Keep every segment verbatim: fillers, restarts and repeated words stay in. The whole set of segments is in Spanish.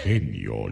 genio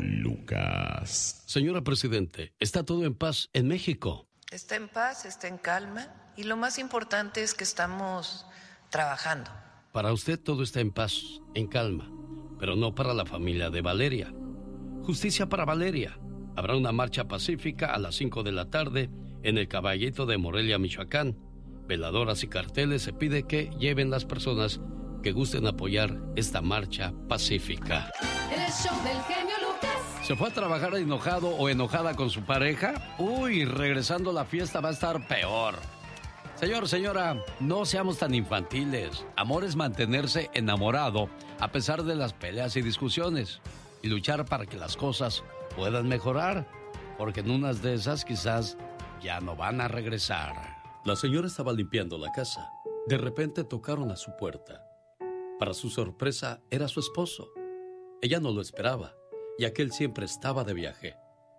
Lucas. Señora Presidente, ¿está todo en paz en México? Está en paz, está en calma y lo más importante es que estamos trabajando. Para usted todo está en paz, en calma, pero no para la familia de Valeria. Justicia para Valeria. Habrá una marcha pacífica a las cinco de la tarde en el Caballito de Morelia, Michoacán. Veladoras y carteles se pide que lleven las personas que gusten apoyar esta marcha pacífica. El show del genio Lucas. ¿Se fue a trabajar enojado o enojada con su pareja? Uy, regresando a la fiesta va a estar peor. Señor, señora, no seamos tan infantiles. Amor es mantenerse enamorado a pesar de las peleas y discusiones y luchar para que las cosas puedan mejorar, porque en unas de esas quizás ya no van a regresar. La señora estaba limpiando la casa. De repente tocaron a su puerta. Para su sorpresa, era su esposo. Ella no lo esperaba, ya que él siempre estaba de viaje.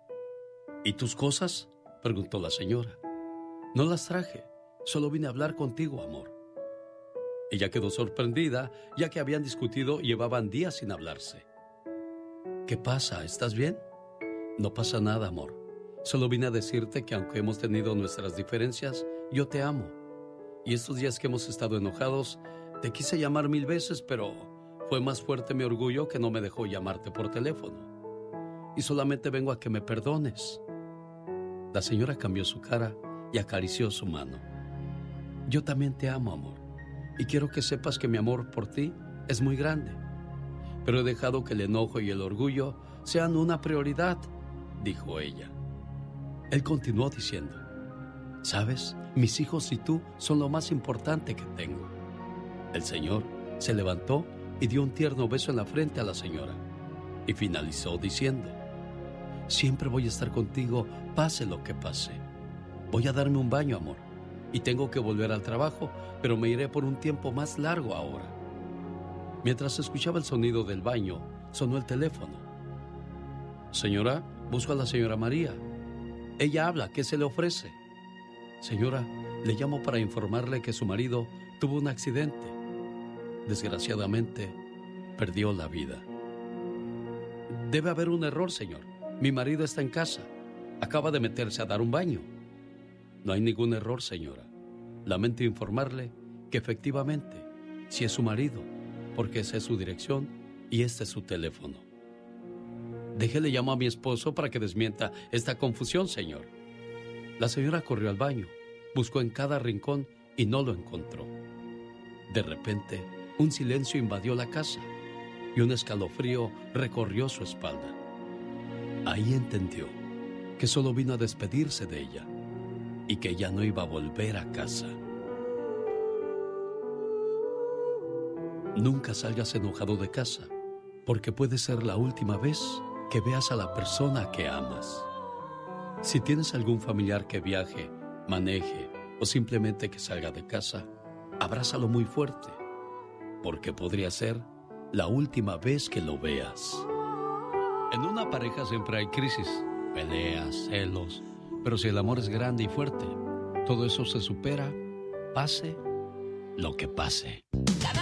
¿Y tus cosas?, preguntó la señora. No las traje, solo vine a hablar contigo, amor. Ella quedó sorprendida, ya que habían discutido y llevaban días sin hablarse. ¿Qué pasa? ¿Estás bien? No pasa nada, amor. Solo vine a decirte que aunque hemos tenido nuestras diferencias, yo te amo. Y estos días que hemos estado enojados, te quise llamar mil veces, pero fue más fuerte mi orgullo que no me dejó llamarte por teléfono. Y solamente vengo a que me perdones. La señora cambió su cara y acarició su mano. Yo también te amo, amor. Y quiero que sepas que mi amor por ti es muy grande. Pero he dejado que el enojo y el orgullo sean una prioridad, dijo ella. Él continuó diciendo, ¿sabes? Mis hijos y tú son lo más importante que tengo. El señor se levantó y dio un tierno beso en la frente a la señora y finalizó diciendo, siempre voy a estar contigo, pase lo que pase. Voy a darme un baño, amor, y tengo que volver al trabajo, pero me iré por un tiempo más largo ahora. Mientras escuchaba el sonido del baño, sonó el teléfono. Señora, busco a la señora María. Ella habla, ¿qué se le ofrece? Señora, le llamo para informarle que su marido tuvo un accidente. Desgraciadamente, perdió la vida. Debe haber un error, señor. Mi marido está en casa. Acaba de meterse a dar un baño. No hay ningún error, señora. Lamento informarle que efectivamente, sí es su marido, porque esa es su dirección y este es su teléfono. Déjele llamo a mi esposo para que desmienta esta confusión, señor. La señora corrió al baño, buscó en cada rincón y no lo encontró. De repente, un silencio invadió la casa y un escalofrío recorrió su espalda. Ahí entendió que solo vino a despedirse de ella y que ya no iba a volver a casa. Nunca salgas enojado de casa, porque puede ser la última vez que veas a la persona que amas. Si tienes algún familiar que viaje, maneje o simplemente que salga de casa, abrázalo muy fuerte, porque podría ser la última vez que lo veas. En una pareja siempre hay crisis, peleas, celos, pero si el amor es grande y fuerte, todo eso se supera, pase lo que pase.